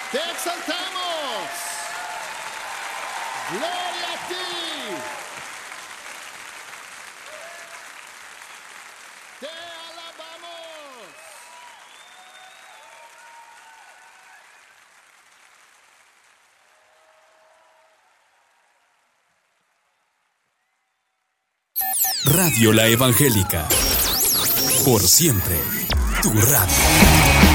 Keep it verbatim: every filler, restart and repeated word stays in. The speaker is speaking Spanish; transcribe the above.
Te exaltamos. Gloria a ti. Te alabamos. Radio La Evangélica. Por siempre, tu radio.